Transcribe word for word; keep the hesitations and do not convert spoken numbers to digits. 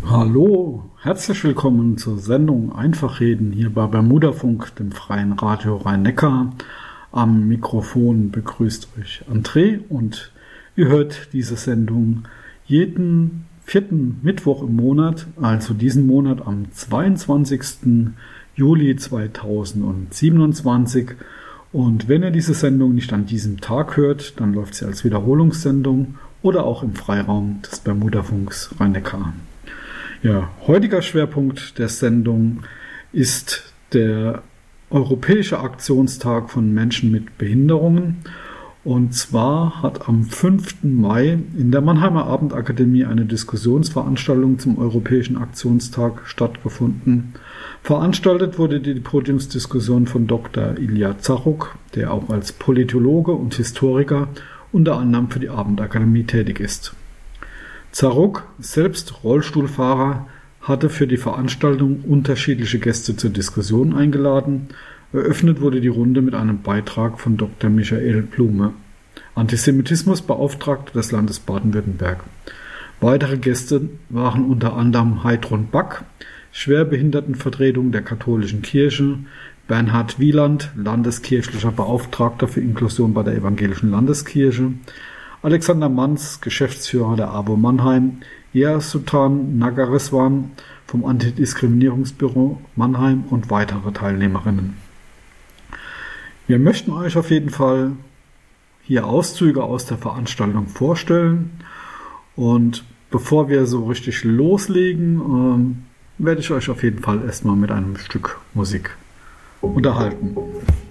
Hallo, herzlich willkommen zur Sendung Einfach reden hier bei Bermudafunk, dem freien Radio Rhein-Neckar. Am Mikrofon begrüßt euch André und ihr hört diese Sendung jeden vierten Mittwoch im Monat, also diesen Monat am zweiundzwanzigsten Juli zweitausendsiebenundzwanzig. Und wenn ihr diese Sendung nicht an diesem Tag hört, dann läuft sie als Wiederholungssendung oder auch im Freiraum des Bermudafunks Rhein-Neckar. Ja, heutiger Schwerpunkt der Sendung ist der Europäische Aktionstag von Menschen mit Behinderungen. Und zwar hat am fünften Mai in der Mannheimer Abendakademie eine Diskussionsveranstaltung zum Europäischen Aktionstag stattgefunden. Veranstaltet wurde die Podiumsdiskussion von Doktor Ilja Zaruk, der auch als Politologe und Historiker unter anderem für die Abendakademie tätig ist. Zaruk, selbst Rollstuhlfahrer, hatte für die Veranstaltung unterschiedliche Gäste zur Diskussion eingeladen. Eröffnet wurde die Runde mit einem Beitrag von Doktor Michael Blume, Antisemitismusbeauftragter des Landes Baden-Württemberg. Weitere Gäste waren unter anderem Heidrun Back, Schwerbehindertenvertretung der katholischen Kirche, Bernhard Wieland, landeskirchlicher Beauftragter für Inklusion bei der evangelischen Landeskirche, Alexander Manz, Geschäftsführer der A B O Mannheim, Ea Sultan Nagareswan vom Antidiskriminierungsbüro Mannheim und weitere Teilnehmerinnen. Wir möchten euch auf jeden Fall hier Auszüge aus der Veranstaltung vorstellen. Und bevor wir so richtig loslegen, ähm, werde ich euch auf jeden Fall erstmal mit einem Stück Musik unterhalten.